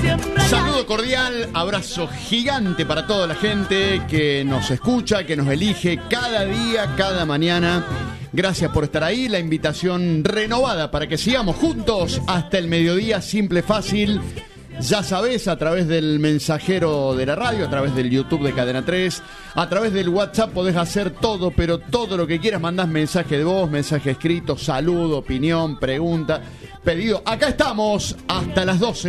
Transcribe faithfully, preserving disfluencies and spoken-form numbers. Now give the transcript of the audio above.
Saludo cordial, abrazo gigante para toda la gente que nos escucha, que nos elige cada día, cada mañana. Gracias por estar ahí, la invitación renovada para que sigamos juntos hasta el mediodía, simple, fácil. Ya sabés, a través del mensajero de la radio, a través del YouTube de Cadena tres, a través del WhatsApp podés hacer todo, pero todo lo que quieras. Mandás mensaje de voz, mensaje escrito, saludo, opinión, pregunta, pedido. Acá estamos hasta las doce.